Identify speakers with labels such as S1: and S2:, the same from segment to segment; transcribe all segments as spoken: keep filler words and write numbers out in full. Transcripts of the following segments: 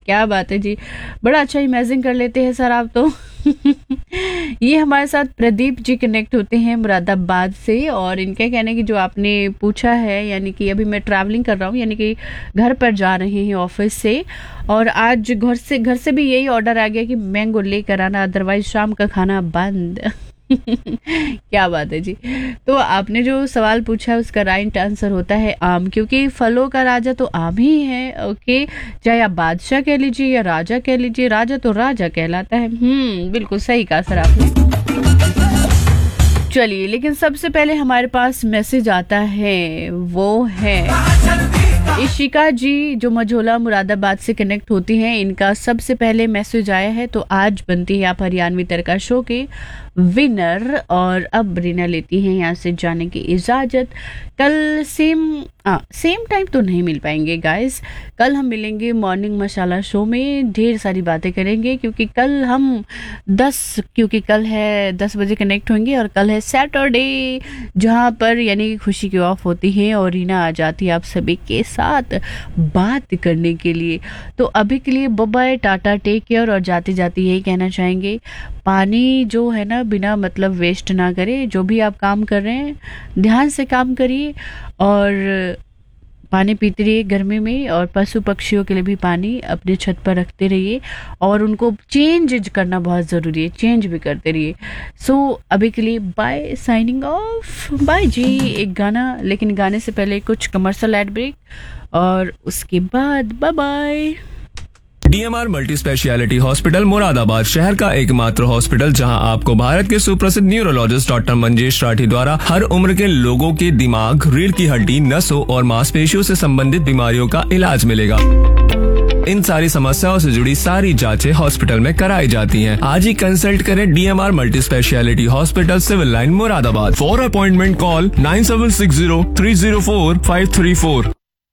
S1: क्या बात है जी, बड़ा अच्छा इमेजिन कर लेते हैं सर आप तो। ये हमारे साथ प्रदीप जी कनेक्ट होते हैं मुरादाबाद से, और इनका कहना है कि जो आपने पूछा है, यानी कि अभी मैं ट्रैवलिंग कर रहा हूँ, यानी कि घर पर जा रहे हैं ऑफिस से, और आज घर से घर से भी यही ऑर्डर आ गया कि मैंगो लेकर आना, अदरवाइज शाम का खाना बंद। क्या बात है जी। तो आपने जो सवाल पूछा है उसका राइट आंसर होता है आम, क्योंकि फलों का राजा तो आम ही है। ओके, चाहे आप बादशाह कह लीजिए या राजा कह लीजिए, राजा तो राजा कहलाता है। हम्म बिल्कुल सही कहा सर आपने। चलिए, लेकिन सबसे पहले हमारे पास मैसेज आता है, वो है इशिका जी जो मझोला मुरादाबाद से कनेक्ट होती हैं। इनका सबसे पहले मैसेज आया है, तो आज बनती है आप हरियाणवी तड़का शो के विनर, और अब रीना लेती हैं यहाँ से जाने की इजाजत। कल सेम आ, सेम टाइम तो नहीं मिल पाएंगे गाइस, कल हम मिलेंगे मॉर्निंग मसाला शो में, ढेर सारी बातें करेंगे, क्योंकि कल हम दस क्योंकि कल है दस बजे कनेक्ट होंगे, और कल है सैटरडे, जहाँ पर यानी कि खुशी की ऑफ होती है और रीना आ जाती है आप सभी के साथ बात करने के लिए। तो अभी के लिए बाय, टाटा, टेक केयर, और जाते जाते यही कहना चाहेंगे, पानी जो है ना बिना मतलब वेस्ट ना करें। जो भी आप काम कर रहे हैं ध्यान से काम करिए, और पानी पीते रहिए गर्मी में, और पशु पक्षियों के लिए भी पानी अपने छत पर रखते रहिए, और उनको चेंज करना बहुत ज़रूरी है, चेंज भी करते रहिए। सो so, अभी के लिए बाय, साइनिंग ऑफ, बाय जी। एक गाना, लेकिन गाने से पहले कुछ कमर्शियल एड ब्रेक, और उसके बाद bye bye.
S2: DMR multi speciality hospital Moradabad शहर का एकमात्र हॉस्पिटल, जहां आपको भारत के सुप्रसिद्ध न्यूरोलॉजिस्ट डॉक्टर मंजेश राठी द्वारा हर उम्र के लोगों के दिमाग, रीढ़ की हड्डी, नसों और मांसपेशियों से संबंधित बीमारियों का इलाज मिलेगा। इन सारी समस्याओं से जुड़ी सारी जांचें हॉस्पिटल में कराई जाती हैं। आज ही कंसल्ट करें DMR multi speciality hospital, civil line Moradabad. For appointment call nine seven six zero three zero four five three four.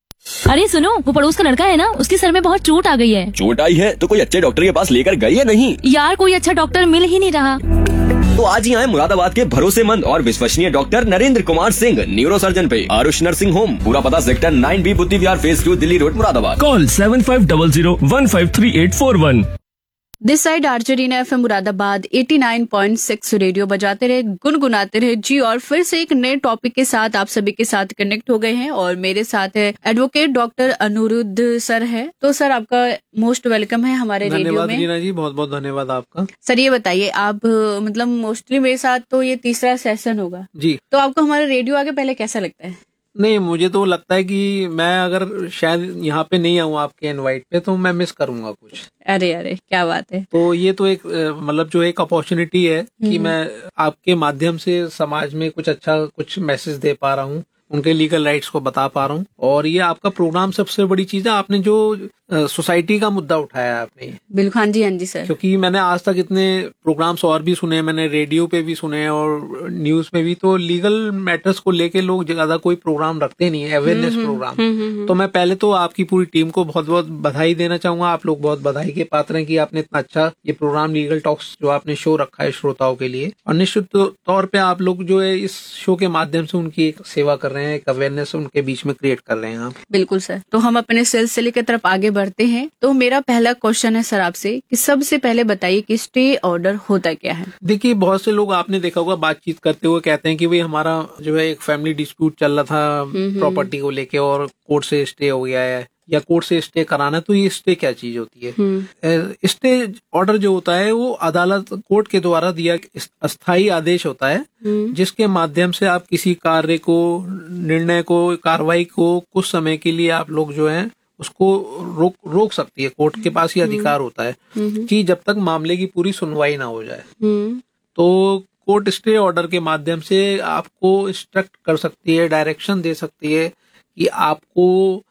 S3: अरे सुनो, वो पड़ोस का लड़का है ना, उसके सर में बहुत चोट आ गई है।
S4: चोट आई है तो कोई अच्छे डॉक्टर के पास लेकर गई है नहीं?
S3: यार कोई अच्छा डॉक्टर मिल ही नहीं रहा।
S4: तो आज ही आए मुरादाबाद के भरोसेमंद और विश्वसनीय doctor Narendra Kumar Singh, neuro surgeon पे आरुष नर्सिंग होम। पूरा पता सेक्टर नाइन बी बुद्धि विहार phase two, Delhi road, Moradabad.
S2: Call seven five double zero one five three eight four one.
S1: This side आर्चरीना FM Moradabad eighty nine point six radio बजाते रहे, गुनगुनाते रहे जी। और फिर से एक नए टॉपिक के साथ आप सभी के साथ कनेक्ट हो गए हैं, और मेरे साथ है एडवोकेट डॉक्टर अनिरुद्ध सर है। तो सर आपका मोस्ट वेलकम है हमारे रेडियो में।
S5: धन्यवाद जी, बहुत बहुत धन्यवाद आपका।
S1: सर ये बताइए, आप मतलब मोस्टली मेरे साथ तो ये तीसरा सेशन होगा
S5: जी,
S1: तो आपको हमारा रेडियो आगे पहले कैसा लगता है?
S5: नहीं, मुझे तो लगता है कि मैं अगर शायद यहाँ पे नहीं आऊँ आपके इनवाइट पे तो मैं मिस करूंगा कुछ।
S1: अरे अरे क्या बात है।
S5: तो ये तो एक मतलब जो एक अपॉर्चुनिटी है कि मैं आपके माध्यम से समाज में कुछ अच्छा कुछ मैसेज दे पा रहा हूँ, उनके लीगल राइट्स को बता पा रहा हूँ। और ये आपका प्रोग्राम सबसे बड़ी चीज है, आपने जो सोसाइटी का मुद्दा उठाया आपने।
S1: बिल्कुल, हाँ जी हाँ जी सर।
S5: क्योंकि मैंने आज तक इतने प्रोग्राम्स और भी सुने, मैंने रेडियो पे भी सुने और न्यूज में भी, तो लीगल मैटर्स को लेके लोग ज्यादा कोई प्रोग्राम रखते नहीं है, अवेयरनेस प्रोग्राम। तो मैं पहले तो आपकी पूरी टीम को बहुत बहुत बधाई देना चाहूंगा। आप लोग बहुत बधाई के पात्र हैं कि आपने इतना अच्छा ये प्रोग्राम लीगल टॉक्स जो आपने शो रखा है श्रोताओं के लिए, और निश्चित तौर पे आप लोग जो है इस शो के माध्यम से उनकी एक सेवा कर रहे हैं, एक अवेयरनेस उनके बीच में क्रिएट कर रहे हैं आप।
S1: बिल्कुल सर। तो हम अपने सिलसिले की तरफ आगे बढ़ते हैं। तो मेरा पहला क्वेश्चन है सर आपसे कि सबसे पहले बताइए कि स्टे ऑर्डर होता क्या है?
S5: देखिए, बहुत से लोग आपने देखा होगा बातचीत करते हुए कहते हैं कि भाई हमारा जो है एक फैमिली डिस्प्यूट चल रहा था प्रॉपर्टी को लेके और कोर्ट से स्टे हो गया है या कोर्ट से स्टे कराना है। तो ये स्टे क्या चीज होती है? स्टे ऑर्डर जो होता है वो अदालत कोर्ट के द्वारा दिया अस्थायी आदेश होता है, जिसके माध्यम से आप किसी कार्य को, निर्णय को, कार्रवाई को कुछ समय के लिए आप लोग जो है उसको रोक रोक सकती है। कोर्ट के पास ये अधिकार होता है कि जब तक मामले की पूरी सुनवाई ना हो जाए। तो कोर्ट स्टे ऑर्डर के माध्यम से आपको इंस्ट्रक्ट कर सकती है, डायरेक्शन दे सकती है कि आपको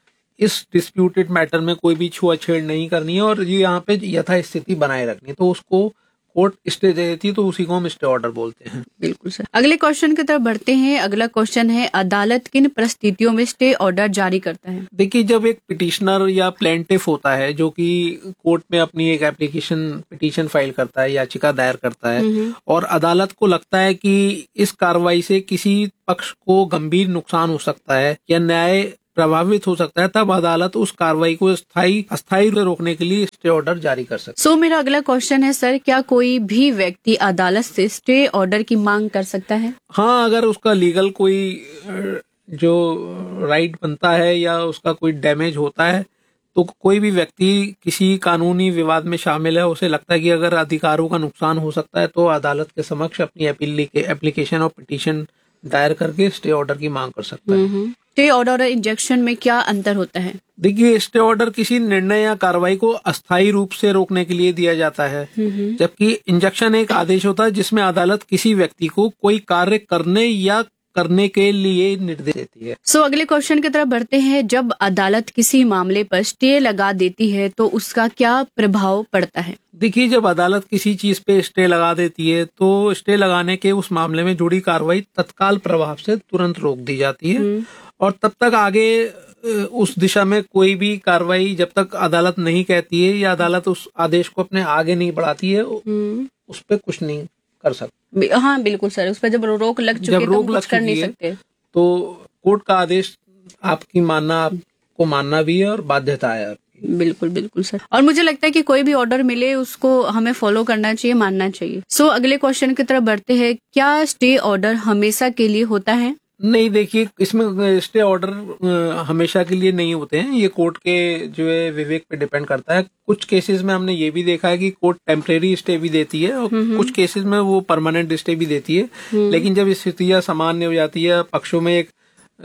S5: इस डिस्प्यूटेड मैटर में कोई भी छुआछेड़ नहीं करनी है और ये यहाँ पे यथास्थिति बनाए रखनी है। तो उसको कोर्ट स्टे दे देती है, तो उसी को हम स्टे ऑर्डर बोलते हैं।
S1: बिल्कुल सर। अगले क्वेश्चन की तरफ बढ़ते हैं। अगला क्वेश्चन है, अदालत किन परिस्थितियों में स्टे ऑर्डर जारी करता है?
S5: देखिए, जब एक पिटिशनर या प्लेंटिफ होता है जो कि कोर्ट में अपनी एक एप्लीकेशन पिटीशन फाइल करता है, याचिका दायर करता है, और अदालत को लगता है कि इस कार्रवाई से किसी पक्ष को गंभीर नुकसान हो सकता है या न्याय प्रभावित हो सकता है, तब अदालत उस कार्रवाई को स्थायी अस्थायी रोकने के लिए स्टे ऑर्डर जारी कर सकती है।
S1: सो so, मेरा अगला क्वेश्चन है सर, क्या कोई भी व्यक्ति अदालत से स्टे ऑर्डर की मांग कर सकता है?
S5: हाँ, अगर उसका लीगल कोई जो राइट बनता है या उसका कोई डैमेज होता है, तो कोई भी व्यक्ति किसी कानूनी विवाद में शामिल है, उसे लगता है कि अगर अधिकारों का नुकसान हो सकता है, तो अदालत के समक्ष अपनी अपील एप्लीकेशन और पिटीशन दायर करके स्टे ऑर्डर की मांग कर सकता है।
S1: स्टे ऑर्डर और इंजंक्शन में क्या अंतर होता है?
S5: देखिए, स्टे ऑर्डर किसी निर्णय या कार्रवाई को अस्थायी रूप से रोकने के लिए दिया जाता है, जबकि इंजंक्शन एक आदेश होता है जिसमें अदालत किसी व्यक्ति को कोई कार्य करने या करने के लिए निर्देश देती है।
S1: सो so, अगले क्वेश्चन की तरफ बढ़ते हैं। जब अदालत किसी मामले पर स्टे लगा देती है तो उसका क्या प्रभाव पड़ता है?
S5: देखिए, जब अदालत किसी चीज पे स्टे लगा देती है तो स्टे लगाने के उस मामले में जुड़ी कार्रवाई तत्काल प्रभाव से तुरंत रोक दी जाती है और तब तक आगे उस दिशा में कोई भी कार्रवाई जब तक अदालत नहीं कहती है या अदालत उस आदेश को अपने आगे नहीं बढ़ाती है, उस पर कुछ नहीं कर सकते।
S1: हाँ बिल्कुल सर, उस पर जब रोक लग चुकी है तो कुछ कर नहीं सकते।
S5: तो कोर्ट का आदेश आपकी मानना, आपको मानना भी है और बाध्यता है आपकी।
S1: बिल्कुल बिल्कुल सर, और मुझे लगता है कि कोई भी ऑर्डर मिले उसको हमें फॉलो करना चाहिए, मानना चाहिए। सो so, अगले क्वेश्चन की तरफ बढ़ते हैं। क्या स्टे ऑर्डर हमेशा के लिए होता है?
S5: नहीं, देखिए, इसमें स्टे ऑर्डर हमेशा के लिए नहीं होते हैं। ये कोर्ट के जो है विवेक पे डिपेंड करता है। कुछ केसेस में हमने ये भी देखा है कि कोर्ट टेम्परेरी स्टे भी देती है और कुछ केसेस में वो परमानेंट स्टे भी देती है। लेकिन जब स्थितियां सामान्य हो जाती है, पक्षों में एक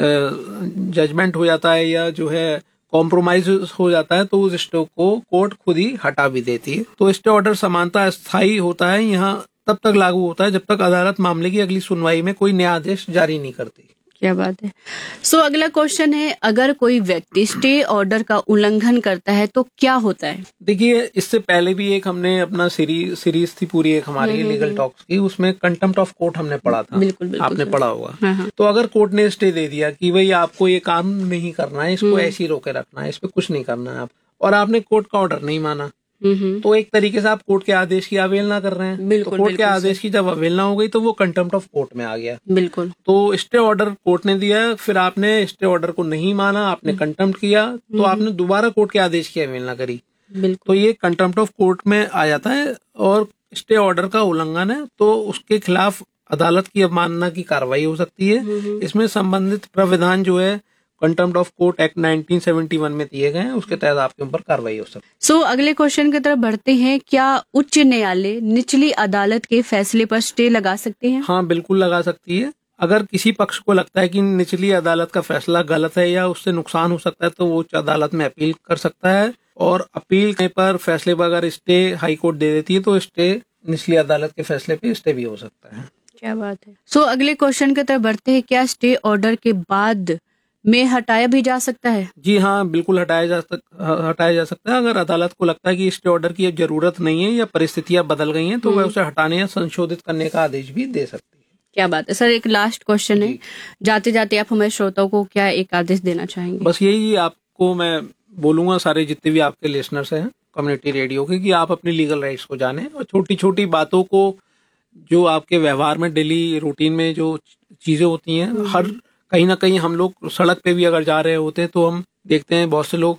S5: जजमेंट हो जाता है या जो है कॉम्प्रोमाइज हो जाता है, तो उस स्टे को कोर्ट खुद ही हटा भी देती है। तो स्टे ऑर्डर समानता स्थायी होता है, यहाँ तब तक लागू होता है जब तक अदालत मामले की अगली सुनवाई में कोई नया आदेश जारी नहीं करती।
S1: क्या बात है। सो so, अगला क्वेश्चन है, अगर कोई व्यक्ति स्टे ऑर्डर का उल्लंघन करता है तो क्या होता है?
S5: देखिए, इससे पहले भी एक हमने अपना सीरीज सीरीज थी पूरी एक हमारी लीगल टॉक्स की, उसमें कंटेम्प्ट ऑफ कोर्ट हमने पढ़ा था।
S1: बिल्कुल, बिल्कुल,
S5: आपने पढ़ा होगा।
S1: हाँ, हाँ।
S5: तो अगर कोर्ट ने स्टे दे दिया कि भाई आपको ये काम नहीं करना है, इसको ऐसे ही रोके रखना है, इस पे कुछ नहीं करना है आप, और आपने कोर्ट का ऑर्डर नहीं माना, तो एक तरीके से आप कोर्ट के आदेश की अवहेलना कर रहे हैं।
S1: बिल्कुल,
S5: तो कोर्ट
S1: बिल्कुल,
S5: के आदेश की जब अवहेलना हो गई तो वो कंटेम्प्ट ऑफ कोर्ट में आ गया।
S1: बिल्कुल।
S5: तो स्टे ऑर्डर कोर्ट ने दिया, फिर आपने स्टे ऑर्डर को नहीं माना, आपने कंटेम्प्ट किया, तो आपने दोबारा कोर्ट के आदेश की अवहेलना करी, तो ये कंटेम्प्ट ऑफ कोर्ट में आ जाता है और स्टे ऑर्डर का उल्लंघन है, तो उसके खिलाफ अदालत की अवमानना की कार्रवाई हो सकती है। इसमें संबंधित प्राविधान जो है contempt of court act nineteen seventy one में दिए गए हैं, उसके तहत आपके ऊपर कार्रवाई हो सकती है।
S1: सो so, अगले क्वेश्चन की तरफ बढ़ते हैं। क्या उच्च न्यायालय निचली अदालत के फैसले पर स्टे लगा सकते हैं?
S5: हाँ, बिल्कुल लगा सकती है। अगर किसी पक्ष को लगता है कि निचली अदालत का फैसला गलत है या उससे नुकसान हो सकता है, तो वो उच्च अदालत में अपील कर सकता है, और अपील करने पर फैसले पर अगर स्टे हाई कोर्ट दे देती है तो स्टे निचली अदालत के फैसले पे स्टे भी हो सकता है।
S1: क्या बात है। सो so, अगले क्वेश्चन की तरफ बढ़ते हैं। क्या स्टे ऑर्डर के बाद में हटाया भी जा सकता है?
S5: जी हाँ, बिल्कुल हटाया जा सकता हटाया जा सकता है। अगर अदालत को लगता है कि स्टे ऑर्डर की अब जरूरत नहीं है या परिस्थितियां बदल गई हैं, तो वह उसे हटाने या संशोधित करने का आदेश भी दे सकती है।
S1: क्या बात है सर। एक लास्ट क्वेश्चन है, जाते जाते आप हमारे श्रोताओं को क्या एक आदेश देना चाहेंगे?
S5: बस यही आपको मैं बोलूंगा, सारे जितने भी आपके लिसनर्स हैं कम्युनिटी रेडियो के, कि आप अपनी लीगल राइट्स को जानें और छोटी छोटी बातों को, जो आपके व्यवहार में डेली रूटीन में जो चीजें होती हैं, हर कहीं ना कहीं हम लोग सड़क पे भी अगर जा रहे होते हैं तो हम देखते हैं बहुत से लोग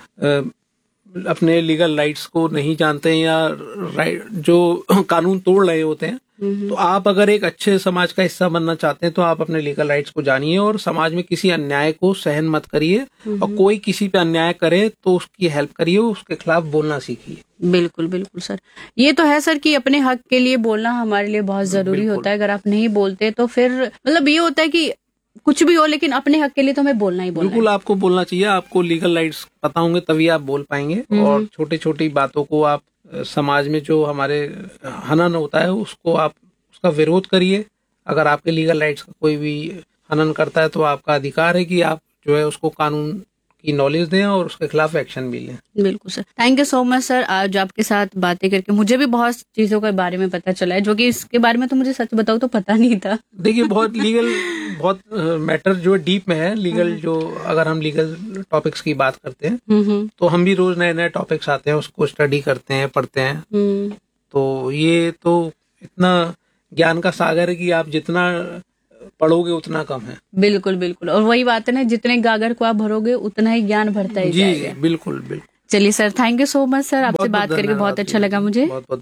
S5: अपने लीगल राइट्स को नहीं जानते हैं या राइट जो कानून तोड़ रहे होते हैं। तो आप अगर एक अच्छे समाज का हिस्सा बनना चाहते हैं तो आप अपने लीगल राइट्स को जानिए और समाज में किसी अन्याय को सहन मत करिए, और कोई किसी पे अन्याय करे तो उसकी हेल्प करिए, उसके खिलाफ बोलना सीखिए।
S1: बिल्कुल बिल्कुल सर, ये तो है सर कि अपने हक के लिए बोलना हमारे लिए बहुत जरूरी होता है। अगर आप नहीं बोलते तो फिर मतलब ये होता है कि कुछ भी हो, लेकिन अपने हक के लिए तो हमें बोलना ही बोलना।
S5: बिल्कुल, आपको बोलना चाहिए। आपको लीगल राइट्स पता होंगे तभी आप बोल पाएंगे, और छोटी छोटी बातों को आप समाज में जो हमारे हनन होता है उसको आप उसका विरोध करिए। अगर आपके लीगल राइट्स का कोई भी हनन करता है तो आपका अधिकार है कि आप जो है उसको कानून की नॉलेज दें और उसके खिलाफ एक्शन भी लें।
S1: बिल्कुल sir, thank you so much sir. आज आपके साथ बातें करके मुझे भी बहुत चीजों के बारे में पता चला है, जो कि इसके बारे में तो मुझे सच बताऊं तो पता नहीं था।
S5: देखिए, बहुत लीगल बहुत मैटर जो डीप में है लीगल, जो अगर हम लीगल टॉपिक्स की बात करते हैं तो हम भी रोज नए नए टॉपिक्स आते हैं, उसको स्टडी करते हैं, पढ़ते हैं। तो ये तो इतना ज्ञान का सागर है कि आप जितना पढ़ोगे उतना कम है।
S1: बिल्कुल बिल्कुल, और वही बात है ना, जितने गागर को आप भरोगे उतना ही ज्ञान भरता ही
S5: जी
S1: जाएगा।
S5: बिल्कुल बिल्कुल।
S1: चलिए sir, thank you so much sir, आपसे
S5: बहुत
S1: बात
S5: बहुत
S1: करके बहुत
S5: धन्यवाद
S1: अच्छा लगा मुझे।
S5: बहुत बहुत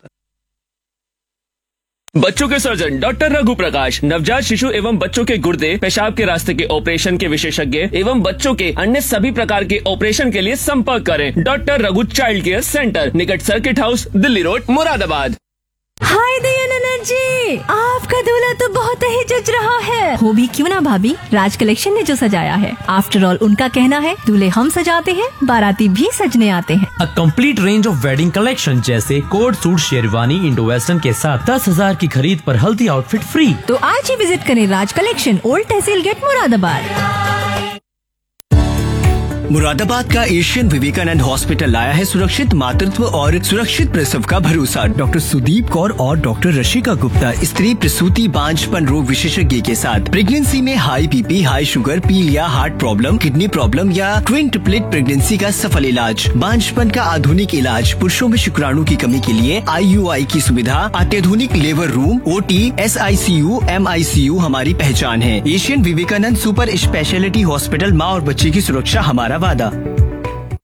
S2: बच्चों के सर्जन डॉक्टर रघु प्रकाश, नवजात शिशु एवं बच्चों के गुर्दे पेशाब के रास्ते के ऑपरेशन के विशेषज्ञ एवं बच्चों के अन्य सभी प्रकार के ऑपरेशन के लिए संपर्क करें। Doctor Raghu child care centre, निकट circuit house, Delhi road, Moradabad.
S6: हाय दयानंद जी, आपका दूल्हा तो बहुत ही जच रहा है। हो भी क्यों ना भाभी, राज कलेक्शन ने जो सजाया है। आफ्टर ऑल उनका कहना है दूल्हे हम सजाते हैं, बाराती भी सजने आते हैं।
S7: A complete range of wedding collection जैसे coat suit, sherwani, Indo western के साथ दस हजार की खरीद पर हल्दी आउटफिट फ्री।
S6: तो आज ही विजिट करें राज कलेक्शन, ओल्ड तहसील गेट, मुरादाबाद।
S8: मुरादाबाद का एशियन विवेकानंद हॉस्पिटल लाया है सुरक्षित मातृत्व और सुरक्षित प्रसव का भरोसा। डॉक्टर सुदीप कौर और डॉक्टर रशिका गुप्ता, स्त्री प्रसूति बांझपन रोग विशेषज्ञ के साथ प्रेगनेंसी में हाई बीपी, हाई शुगर, पीलिया, हार्ट प्रॉब्लम, किडनी प्रॉब्लम या ट्विन ट्रिपलेट प्रेगनेंसी का सफल इलाज, बांझपन का आधुनिक इलाज, पुरुषों में शुक्राणु की कमी के लिए आई यू आई की सुविधा, अत्याधुनिक labour room, O T, S I C you, M I C you हमारी पहचान है। Asian Vivekananda super speciality hospital, माँ और बच्चे की सुरक्षा हमारा वादा।